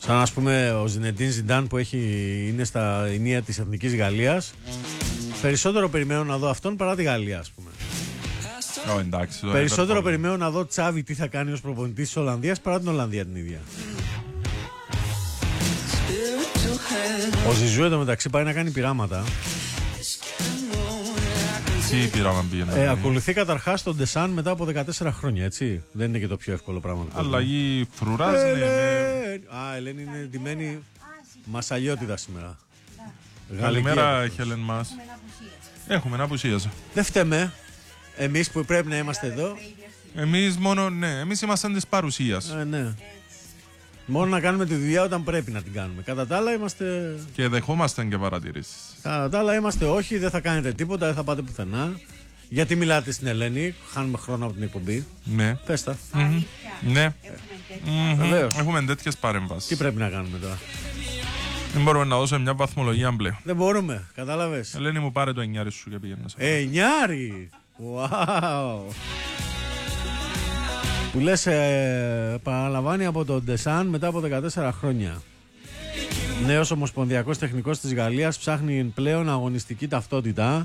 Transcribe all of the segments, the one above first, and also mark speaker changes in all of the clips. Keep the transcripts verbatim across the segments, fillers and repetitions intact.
Speaker 1: Σαν ας πούμε ο Ζινεντίν Ζιντάν που έχει, είναι στα ενία της Εθνικής Γαλλίας. Περισσότερο περιμένω να δω αυτόν παρά τη Γαλλία, ας πούμε.
Speaker 2: Oh, εντάξει,
Speaker 1: Περισσότερο περιμένω να δω Τσάβη τι θα κάνει ως προπονητής της Ολλανδίας παρά την Ολλανδία την ίδια. Ο Ζιζού εντωμεταξύ πάει να κάνει πειράματα.
Speaker 2: Τι πειράμα πήγαινε.
Speaker 1: Ε, ακολουθεί καταρχάς τον Ντεσάν μετά από δεκατέσσερα χρόνια, έτσι. Δεν είναι και το πιο εύκολο πράγμα.
Speaker 2: Αλλαγή φρουράς, ναι.
Speaker 1: Α, Ελένη είναι ντυμένη μασαλιώτιδα σήμερα.
Speaker 2: Καλημέρα, Χέλεν μας. Έχουμε ένα απουσίαζα.
Speaker 1: Δεν φταίμε. Εμείς που πρέπει να είμαστε εδώ.
Speaker 2: Εμείς μόνο, ναι, εμείς είμαστε της παρουσίας.
Speaker 1: Ε, ναι. Μόνο να κάνουμε τη δουλειά όταν πρέπει να την κάνουμε. Κατά τα άλλα είμαστε.
Speaker 2: Και δεχόμαστε και παρατηρήσεις.
Speaker 1: Κατά τα άλλα είμαστε όχι, δεν θα κάνετε τίποτα, δεν θα πάτε πουθενά. Γιατί μιλάτε στην Ελένη, χάνουμε χρόνο από την εκπομπή.
Speaker 2: Ναι.
Speaker 1: Πες τα.
Speaker 2: Mm-hmm. Ναι.
Speaker 1: Mm-hmm.
Speaker 2: Έχουμε τέτοιες παρέμβασεις.
Speaker 1: Τι πρέπει να κάνουμε τώρα.
Speaker 2: Δεν μπορούμε να δώσουμε μια βαθμολογία πλέον.
Speaker 1: Δεν μπορούμε, κατάλαβες.
Speaker 2: Ελένη μου πάρε το εννιάρι σου και πήγαινε.
Speaker 1: Εννιάρι! Wow! Που λες ε, παραλαμβάνει από τον Ντεσάν μετά από δεκατέσσερα χρόνια. Νέος ομοσπονδιακός τεχνικός της Γαλλίας ψάχνει πλέον αγωνιστική ταυτότητα.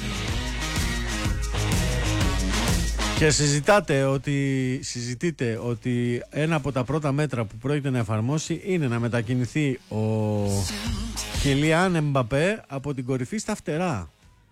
Speaker 1: Και συζητάτε ότι, συζητείτε ότι ένα από τα πρώτα μέτρα που πρόκειται να εφαρμόσει είναι να μετακινηθεί ο Κιλιάν Εμπαπέ από την κορυφή στα φτερά.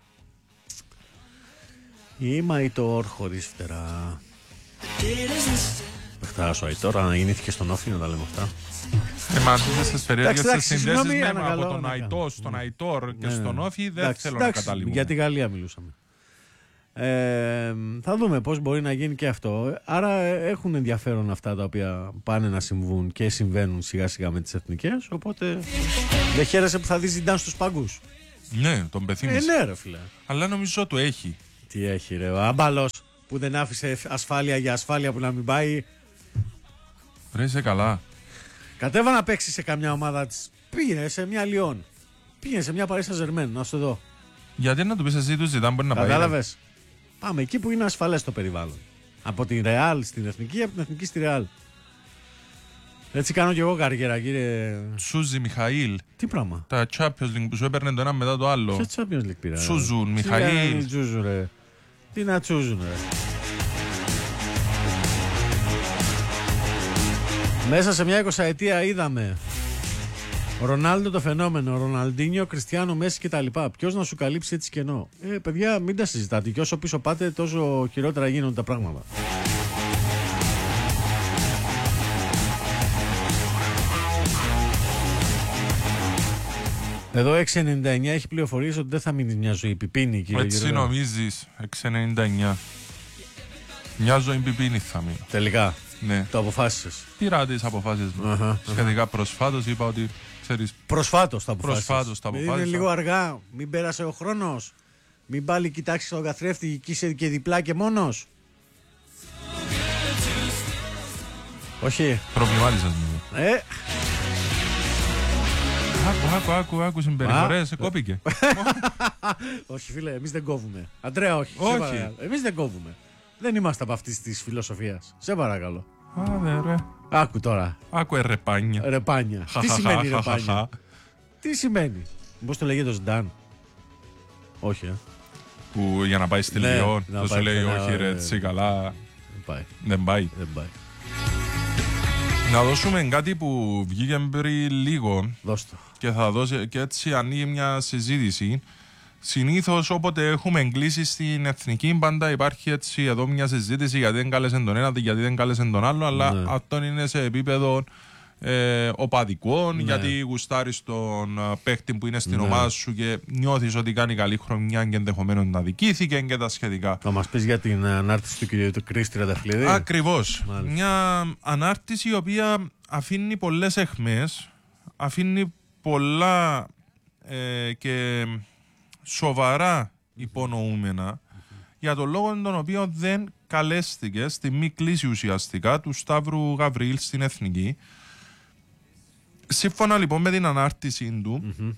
Speaker 1: Είμαι Αϊτόρ χωρίς φτερά. Πεχτάρας ο Αϊτόρ αναγεννήθηκε στον Όφη, να τα λέμε αυτά.
Speaker 2: Ε, μα αυτές τις περίεργες τις συνδέσεις με από τον
Speaker 1: ναι,
Speaker 2: Αϊτό στον Αϊτόρ και
Speaker 1: ναι,
Speaker 2: στον
Speaker 1: ναι.
Speaker 2: Όφη δεν
Speaker 1: εντάξει,
Speaker 2: θέλω
Speaker 1: εντάξει,
Speaker 2: να καταλήγουμε.
Speaker 1: Για τη Γαλλία μιλούσαμε. Ε, θα δούμε πώς μπορεί να γίνει και αυτό. Άρα έχουν ενδιαφέρον αυτά τα οποία πάνε να συμβούν και συμβαίνουν σιγά σιγά με τις εθνικές. Οπότε δεν χαίρεσαι που θα δεις Ζιντάν στους πάγκους.
Speaker 2: Ναι, τον πεθύμισε.
Speaker 1: Ε, ναι ρε φίλε.
Speaker 2: Αλλά νομίζω το έχει.
Speaker 1: Τι έχει ρε, ο άμπαλος που δεν άφησε ασφάλεια για ασφάλεια που να μην πάει.
Speaker 2: Ρε είσαι καλά.
Speaker 1: Κατέβα να παίξει σε καμιά ομάδα της. Πήγαινε σε μια Λιόν. Πήγαινε σε μια Παρί Σεν-Ζερμέν, να σου δω.
Speaker 2: Γιατί να του πεις εσύ του Ζιντάν μπορεί να πάει.
Speaker 1: Κατάλαβες. Πάμε εκεί που είναι ασφαλές το περιβάλλον. Από την Ρεάλ στην Εθνική, από την Εθνική στη Ρεάλ. Έτσι κάνω κι εγώ καριέρα, κύριε.
Speaker 2: Σούζι Μιχαήλ.
Speaker 1: Τι πράγμα.
Speaker 2: Τα Champions League που σου έπαιρνε το ένα μετά το άλλο.
Speaker 1: Ποιο Champions League πήρα.
Speaker 2: Σούζουν, Μιχαήλ.
Speaker 1: Τι τσούζουν, ρε. Τι να τσούζουν, ρε. Μέσα σε μια εικοσαετία είδαμε Ρονάλντο το φαινόμενο, Ροναλντίνιο, Κριστιάνο, Μέση κτλ. Ποιος να σου καλύψει έτσι κενό. Ε, παιδιά, μην τα συζητάτε. Και όσο πίσω πάτε, τόσο χειρότερα γίνονται τα πράγματα. Εδώ έξι ενενήντα εννιά έχει πληροφορίες ότι δεν θα μείνει μια ζωή πιπίνη, κύριε.
Speaker 2: Έτσι νομίζεις, έξι ενενήντα εννιά. Μια ζωή πιπίνη θα μείνει.
Speaker 1: Τελικά.
Speaker 2: Ναι.
Speaker 1: Το αποφάσισες.
Speaker 2: Πήρα τις αποφάσεις μου. Uh-huh, σχετικά uh-huh. προσφάτως είπα ότι ξέρεις.
Speaker 1: Προσφάτως τα αποφάσεις.
Speaker 2: Προσφάτως τα αποφάσεις.
Speaker 1: Είναι λίγο αργά. Μην πέρασε ο χρόνος. Μην πάλι κοιτάξεις τον καθρέφτη και είσαι και διπλά και μόνος. Όχι.
Speaker 2: Προβλημάτισες μου.
Speaker 1: Ε.
Speaker 2: Άκου, άκου, άκου, άκου συμπεριφορές, σε κόπηκε.
Speaker 1: Όχι φίλε, εμείς δεν κόβουμε. Αντρέα, όχι.
Speaker 2: Όχι.
Speaker 1: Εμείς δεν κόβουμε. Δεν είμαστε από αυτής της φιλοσοφίας. Σε παρακαλώ.
Speaker 2: Άδε ρε.
Speaker 1: Άκου τώρα.
Speaker 2: Άκου ε, ρεπάνια.
Speaker 1: Ρεπάνια. Τι σημαίνει ρεπάνια. Τι σημαίνει. Πώς το λέγεται ο Ζιντάν. Όχι, ε.
Speaker 2: Που για να πάει στη
Speaker 1: ναι,
Speaker 2: Λιόν, το σου λέει όχι ρε, έτσι καλά.
Speaker 1: Δεν πάει.
Speaker 2: Δεν πάει.
Speaker 1: Δεν πάει.
Speaker 2: Να δώσουμε κάτι που βγήκε πριν λίγο.
Speaker 1: Δώσ' το.
Speaker 2: Και θα δώσει και έτσι ανοίγει μια συζήτηση. Συνήθως όποτε έχουμε εγκλήσει στην εθνική πάντα υπάρχει έτσι εδώ μια συζήτηση γιατί δεν κάλεσε τον ένα, γιατί δεν κάλεσε τον άλλο, αλλά ναι. αυτό είναι σε επίπεδο ε, οπαδικών, ναι. γιατί γουστάρεις τον παίχτη που είναι στην ναι. ομάδα σου και νιώθεις ότι κάνει καλή χρονιά και ενδεχομένως να δικήθηκε και τα σχετικά.
Speaker 1: Θα μας πεις για την ανάρτηση του κ. Κρίς Τριανταφυλλίδη.
Speaker 2: Ακριβώς. Μάλιστα. Μια ανάρτηση η οποία αφήνει πολλές αιχμές, αφήνει πολλά ε, και σοβαρά υπονοούμενα mm-hmm. για τον λόγο τον οποίο δεν καλέστηκε στη μη κλίση ουσιαστικά του Σταύρου Γαβρίλ στην Εθνική. Σύμφωνα λοιπόν με την ανάρτηση του, mm-hmm.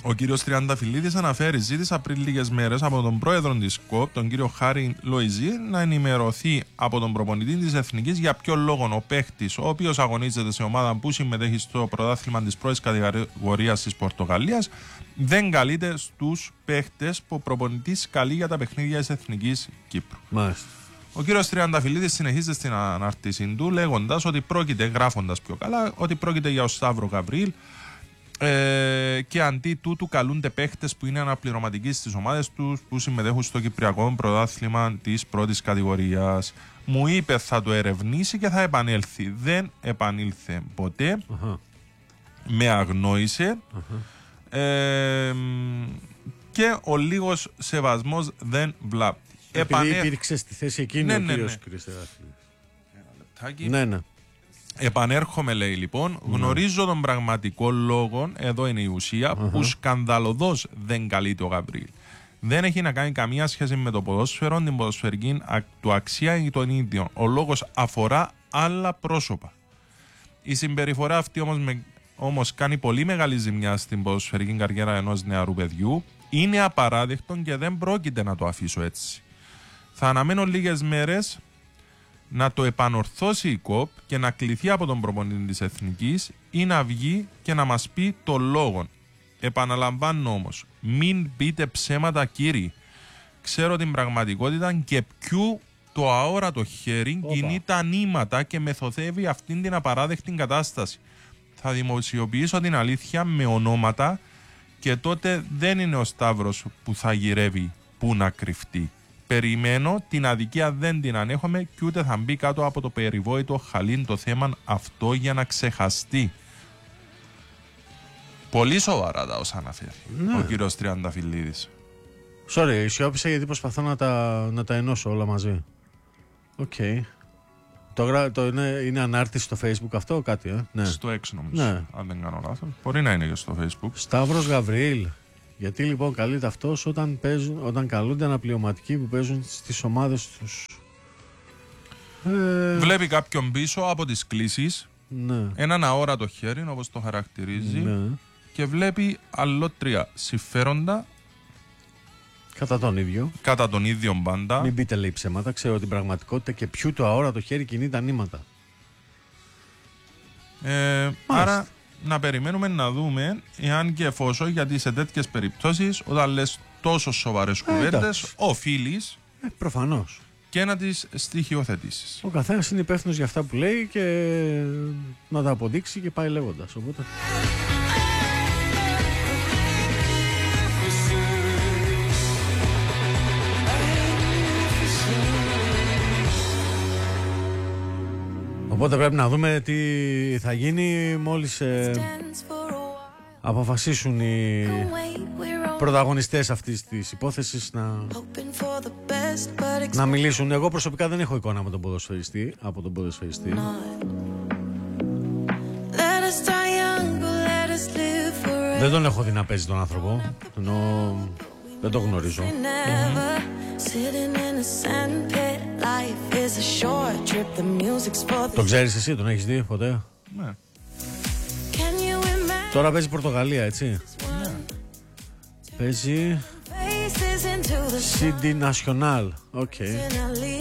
Speaker 2: Ο κύριος Τριανταφυλλίδης αναφέρει, ζήτησα πριν λίγες μέρες από τον πρόεδρο της ΚΟΠ, τον κύριο Χάρη Λοϊζή, να ενημερωθεί από τον προπονητή της Εθνικής για ποιο λόγο ο παίχτης, ο οποίος αγωνίζεται σε ομάδα που συμμετέχει στο πρωτάθλημα της πρώτης κατηγορίας της Πορτογαλίας, δεν καλείται στους παίχτες που ο προπονητής καλεί για τα παιχνίδια της Εθνικής Κύπρου.
Speaker 1: Μάλιστα.
Speaker 2: Ο κύριος Τριανταφυλλίδης συνεχίζει στην ανάρτησή του λέγοντας ότι πρόκειται, γράφοντας πιο καλά, ότι πρόκειται για ο Σταύρο Γαβρίλ. Ε, και αντί τούτου καλούνται παίχτες που είναι αναπληρωματικοί στις ομάδες τους που συμμετέχουν στο Κυπριακό Πρωτάθλημα της πρώτης κατηγορίας. Μου είπε θα το ερευνήσει και θα επανέλθει. Δεν επανήλθε ποτέ. Uh-huh. Με αγνόησε. Uh-huh. Ε, και ο λίγος σεβασμός δεν βλάπτει.
Speaker 1: Επειδή Επανέ... υπήρξε στη θέση εκείνη ναι, ο ναι, κύριος
Speaker 2: ναι. Ναι, ναι. Επανέρχομαι, λέει λοιπόν, mm. γνωρίζω τον πραγματικό λόγο, εδώ είναι η ουσία, uh-huh. που σκανδαλωδώς δεν καλείται ο Γαβρίλ. Δεν έχει να κάνει καμία σχέση με το ποδόσφαιρο, την ποδοσφαιρική του αξία ή των ίδιων. Ο λόγος αφορά άλλα πρόσωπα. Η συμπεριφορά αυτή όμως, με, όμως κάνει πολύ μεγάλη ζημιά στην ποδοσφαιρική καριέρα ενός νεαρού παιδιού. Είναι απαράδεκτο και δεν πρόκειται να το αφήσω έτσι. Θα αναμένω λίγες μέρες να το επανορθώσει η ΚΟΠ και να κληθεί από τον προπονητή της Εθνικής ή να βγει και να μας πει το λόγο. Επαναλαμβάνω όμως, μην πείτε ψέματα κύριοι. Ξέρω την πραγματικότητα και ποιου το αόρατο χέρι Οπα. κινεί τα νήματα και μεθοδεύει αυτήν την απαράδεκτη κατάσταση. Θα δημοσιοποιήσω την αλήθεια με ονόματα και τότε δεν είναι ο Σταύρος που θα γυρεύει που να κρυφτεί. Περιμένω, την αδικία δεν την ανέχομαι και ούτε θα μπει κάτω από το περιβόητο χαλήν το θέμα αυτό για να ξεχαστεί. Πολύ σοβαρά τα όσα αναφέρει ναι. ο κύριος Τριανταφυλλίδης.
Speaker 1: Sorry, σιώπησα γιατί προσπαθώ να τα, να τα ενώσω όλα μαζί. Οκ. Okay. Το, το είναι, είναι ανάρτηση στο Facebook αυτό κάτι, ε? Ναι.
Speaker 2: Στο έξι νομίζω, ναι. αν δεν κάνω λάθος. Μπορεί να είναι και στο Facebook.
Speaker 1: Σταύρος Γαβρίλ. Γιατί λοιπόν καλείται αυτός όταν, παίζουν, όταν καλούνται αναπληρωματικοί που παίζουν στις ομάδες τους.
Speaker 2: Ε... Βλέπει κάποιον πίσω από τις κλήσεις,
Speaker 1: ναι.
Speaker 2: έναν αόρατο χέρι όπως το χαρακτηρίζει
Speaker 1: ναι.
Speaker 2: και βλέπει αλλότρια συμφέροντα
Speaker 1: κατά τον ίδιο.
Speaker 2: Κατά τον ίδιο μπάντα.
Speaker 1: Μην πείτε λέει ψέματα, ξέρω την πραγματικότητα και ποιου το αόρατο χέρι κινεί τα νήματα.
Speaker 2: Ε, άρα να περιμένουμε να δούμε εάν και εφόσον, γιατί σε τέτοιες περιπτώσεις όταν λες τόσο σοβαρές κουβέντες οφείλεις
Speaker 1: ε, προφανώς
Speaker 2: και να τις στοιχειοθετήσεις.
Speaker 1: Ο καθένας είναι υπεύθυνος για αυτά που λέει και να τα αποδείξει και πάει λέγοντας. Οπότε... Οπότε πρέπει να δούμε τι θα γίνει μόλις ε, αποφασίσουν οι πρωταγωνιστές αυτής της υπόθεσης να, να μιλήσουν. Εγώ προσωπικά δεν έχω εικόνα με τον ποδοσφαιριστή, από τον ποδοσφαιριστή. Δεν τον έχω δει να παίζει τον άνθρωπο, ενώ δεν το γνωρίζω. Το ξέρεις εσύ, τον έχεις δει ποτέ?
Speaker 2: Ναι.
Speaker 1: Τώρα παίζει Πορτογαλία, έτσι?
Speaker 2: Ναι.
Speaker 1: Παίζει City National. Οκ. Okay.